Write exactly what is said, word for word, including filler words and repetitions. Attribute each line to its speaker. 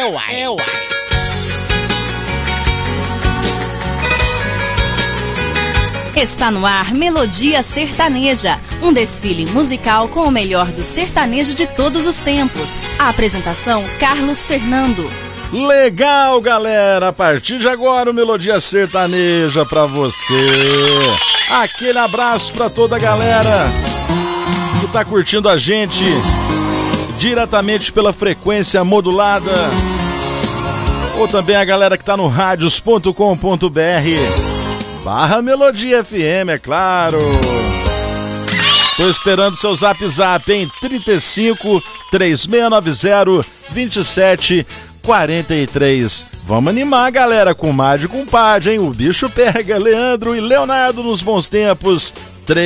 Speaker 1: uai. É uai.
Speaker 2: Está no ar Melodia Sertaneja, um desfile musical com o melhor do sertanejo de todos os tempos. A apresentação, Carlos Fernando.
Speaker 3: Legal, galera! A partir de agora, o Melodia Sertaneja pra você. Aquele abraço pra toda a galera que tá curtindo a gente diretamente pela frequência modulada, ou também a galera que tá no radios ponto com ponto br barra Melodia F M, é claro. Tô esperando seu zap zap em trinta e cinco, três seis nove zero, vinte e sete quarenta e três. Vamos animar, galera, com o Mágico Compadre, hein? O bicho pega. Leandro e Leonardo nos bons tempos.